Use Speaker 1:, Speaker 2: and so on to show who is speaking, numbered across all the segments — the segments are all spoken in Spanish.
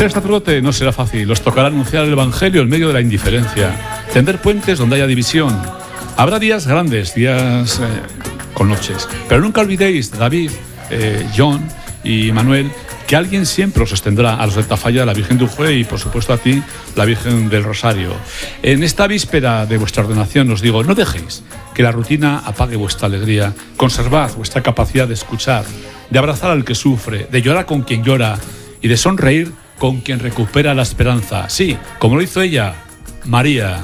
Speaker 1: Ser sacerdote no será fácil. Os tocará anunciar el Evangelio en medio de la indiferencia, tender puentes donde haya división. Habrá días grandes, días con noches. Pero nunca olvidéis, David, John y Manuel, que alguien siempre os sostendrá, a los de Tafalla, la Virgen de Ujue, y por supuesto a ti, la Virgen del Rosario. En esta víspera de vuestra ordenación os digo, no dejéis que la rutina apague vuestra alegría. Conservad vuestra capacidad de escuchar, de abrazar al que sufre, de llorar con quien llora y de sonreír con quien recupera la esperanza. Sí, como lo hizo ella, María.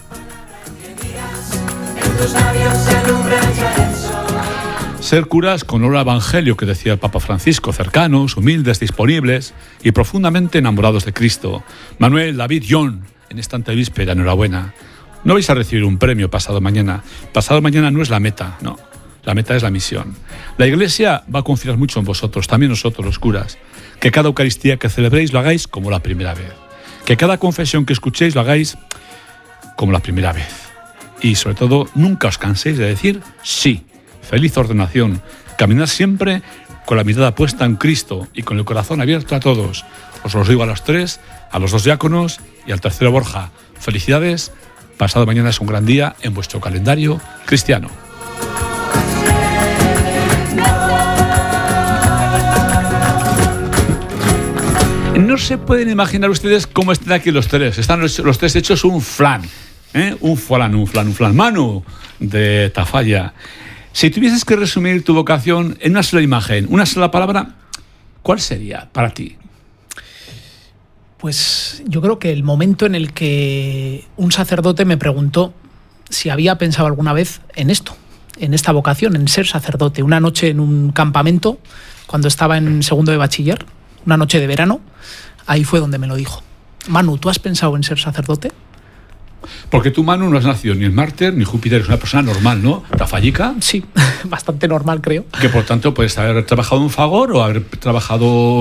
Speaker 1: Ser curas con olor a evangelio, que decía el Papa Francisco, cercanos, humildes, disponibles y profundamente enamorados de Cristo. Manuel, David, John, en esta antevíspera, enhorabuena. No vais a recibir un premio pasado mañana. Pasado mañana no es la meta, no. La meta es la misión. La Iglesia va a confiar mucho en vosotros, también nosotros, los curas. Que cada Eucaristía que celebréis lo hagáis como la primera vez. Que cada confesión que escuchéis lo hagáis como la primera vez. Y sobre todo, nunca os canséis de decir sí. Feliz ordenación. Caminar siempre con la mirada puesta en Cristo y con el corazón abierto a todos. Os lo digo a los tres, a los dos diáconos y al tercero Borja. Felicidades. Pasado mañana es un gran día en vuestro calendario cristiano. No se pueden imaginar ustedes cómo están aquí los tres. Están los tres hechos un flan. Un flan. Manu, de Tafalla. Si tuvieses que resumir tu vocación en una sola imagen, una sola palabra, ¿cuál sería para ti?
Speaker 2: Pues yo creo que el momento en el que un sacerdote me preguntó si había pensado alguna vez en esto, en esta vocación, en ser sacerdote. Una noche en un campamento, cuando estaba en segundo de bachiller, una noche de verano, ahí fue donde me lo dijo. Manu, ¿tú has pensado en ser sacerdote?
Speaker 1: Porque tú, Manu, no has nacido ni en Marte ni Júpiter, eres una persona normal, ¿no? Tafallica.
Speaker 2: Sí, bastante normal, creo.
Speaker 1: Que por tanto puedes haber trabajado en Fagor o haber trabajado